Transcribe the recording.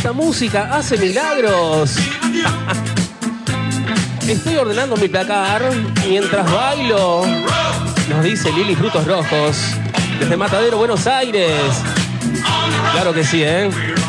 esta música hace milagros. Estoy ordenando mi placar mientras bailo. Nos dice Lili Frutos Rojos. Desde Matadero, Buenos Aires. Claro que sí, ¿eh?